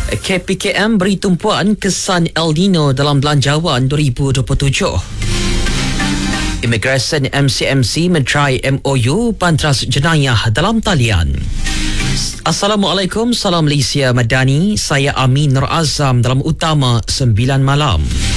KPKM beri tumpuan kesan El Nino dalam Belanjawan 2027. Imigresen MCMC mentrai MOU Pantras Jenayah dalam talian. Assalamualaikum, salam Malaysia Madani. Saya Amin Nur Azam dalam Utama 9 Malam.